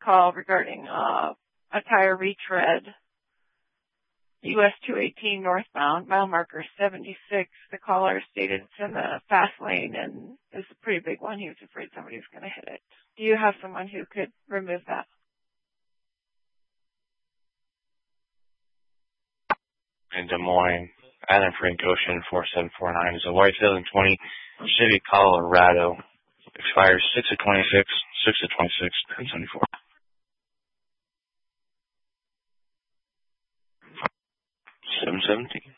call regarding a tire retread. US 218 northbound, mile marker 76. The caller stated it's in the fast lane and it's a pretty big one. He was afraid somebody was going to hit it. Do you have someone who could remove that? In Des Moines, Adam Frank Ocean 4749 is a white 2020 Chevy Colorado. Expires 6/26, 6/26, 1074. 717.